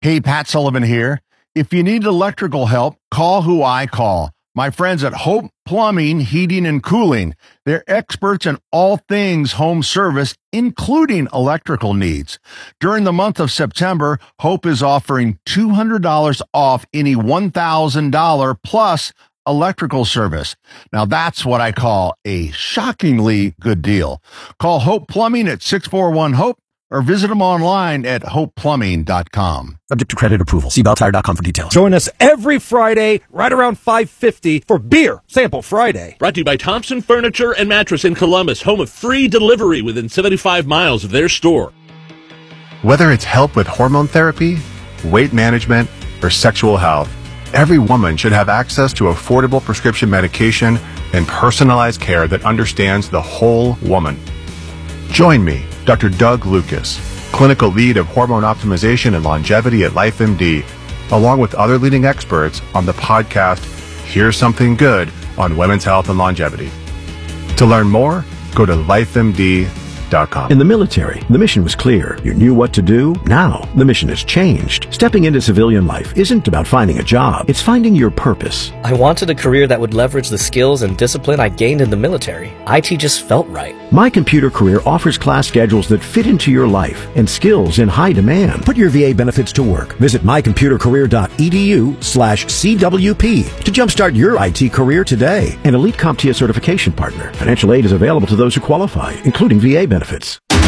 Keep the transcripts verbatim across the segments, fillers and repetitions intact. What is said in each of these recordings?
Hey, Pat Sullivan here. If you need electrical help, call who I call. My friends at Hope Plumbing, Heating, and Cooling. They're experts in all things home service, including electrical needs. During the month of September, Hope is offering two hundred dollars off any one thousand dollars plus electrical service. Now that's what I call a shockingly good deal. Call Hope Plumbing at six four one HOPE or visit them online at hope plumbing dot com. Subject to credit approval. See bell tire dot com for details. Join us every Friday right around five fifty for Beer Sample Friday. Brought to you by Thompson Furniture and Mattress in Columbus, home of free delivery within seventy-five miles of their store. Whether it's help with hormone therapy, weight management, or sexual health, every woman should have access to affordable prescription medication and personalized care that understands the whole woman. Join me, Doctor Doug Lucas, clinical lead of hormone optimization and longevity at LifeMD, along with other leading experts on the podcast Here's Something Good on Women's Health and Longevity. To learn more, go to life M D dot com. In the military, the mission was clear. You knew what to do. Now, the mission has changed. Stepping into civilian life isn't about finding a job. It's finding your purpose. I wanted a career that would leverage the skills and discipline I gained in the military. I T just felt right. My Computer Career offers class schedules that fit into your life and skills in high demand. Put your V A benefits to work. Visit my computer career dot e d u slash C W P to jumpstart your I T career today. An elite CompTIA certification partner. Financial aid is available to those who qualify, including V A benefits.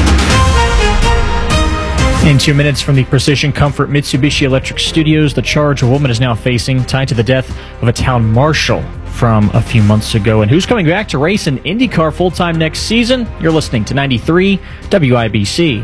In two minutes from the Precision Comfort Mitsubishi Electric Studios, the charge a woman is now facing tied to the death of a town marshal from a few months ago. And who's coming back to race in IndyCar full-time next season? You're listening to ninety-three W I B C.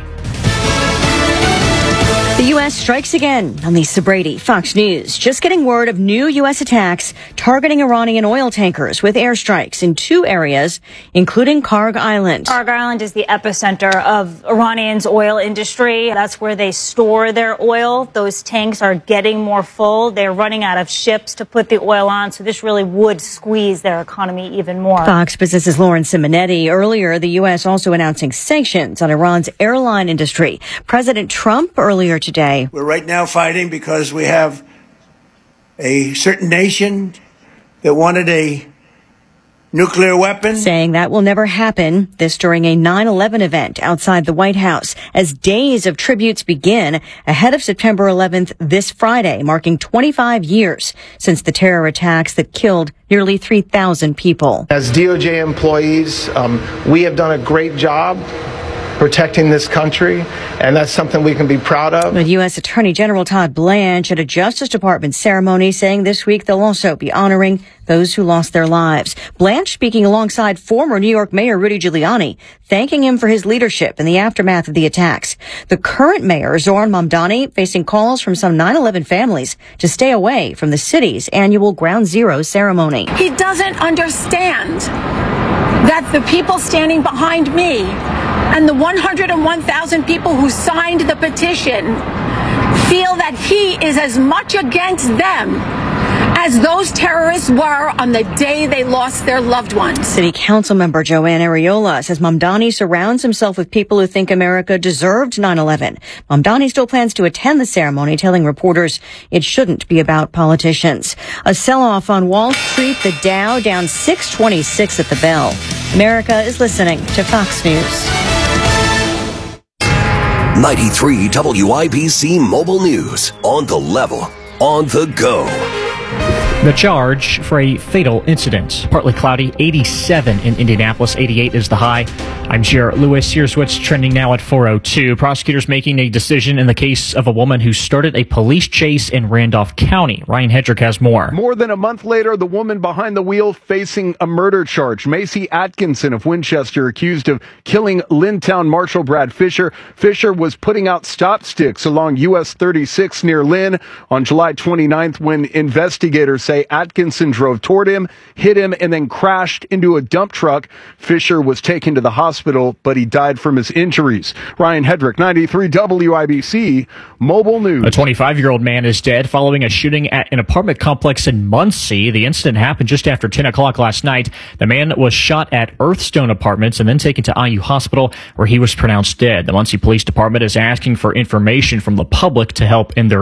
The U S strikes again. I'm Lisa Brady, Fox News. Just getting word of new U S attacks targeting Iranian oil tankers with airstrikes in two areas, including Kharg Island. Kharg Island is the epicenter of Iranian's oil industry. That's where they store their oil. Those tanks are getting more full. They're running out of ships to put the oil on, so this really would squeeze their economy even more. Fox Business's Lauren Simonetti. Earlier, the U S also announcing sanctions on Iran's airline industry. President Trump earlier today. We're right now fighting because we have a certain nation that wanted a nuclear weapon. Saying that will never happen. This during a nine eleven event outside the White House as days of tributes begin ahead of September eleventh this Friday, marking twenty-five years since the terror attacks that killed nearly three thousand people. As D O J employees, um, we have done a great job protecting this country, and that's something we can be proud of. But U S Attorney General Todd Blanche at a Justice Department ceremony saying this week they'll also be honoring those who lost their lives. Blanche speaking alongside former New York Mayor Rudy Giuliani, thanking him for his leadership in the aftermath of the attacks. The current mayor, Zohran Mamdani, facing calls from some nine eleven families to stay away from the city's annual Ground Zero ceremony. He doesn't understand that the people standing behind me and the one hundred one thousand people who signed the petition feel that he is as much against them as those terrorists were on the day they lost their loved ones. City Council member Joanne Ariola says Mamdani surrounds himself with people who think America deserved nine eleven. Mamdani still plans to attend the ceremony, telling reporters it shouldn't be about politicians. A sell-off on Wall Street, the Dow down six twenty-six at the bell. America is listening to Fox News. ninety-three W I B C Mobile News. On the level, on the go. The charge for a fatal incident. Partly cloudy, eighty-seven in Indianapolis, eighty-eight is the high. I'm Jarrett Lewis. Here's what's trending now at four oh two. Prosecutors making a decision in the case of a woman who started a police chase in Randolph County. Ryan Hedrick has more. More than a month later, the woman behind the wheel facing a murder charge. Macy Atkinson of Winchester accused of killing Lyntown Marshal Brad Fisher. Fisher was putting out stop sticks along U S thirty-six near Lynn on July twenty-ninth when investigators say Atkinson drove toward him, hit him, and then crashed into a dump truck. Fisher was taken to the hospital, but he died from his injuries. Ryan Hedrick, ninety-three W I B C Mobile News. A twenty-five-year-old man is dead following a shooting at an apartment complex in Muncie. The incident happened just after ten o'clock last night. The man was shot at Earthstone Apartments and then taken to I U Hospital, where he was pronounced dead. The Muncie Police Department is asking for information from the public to help in their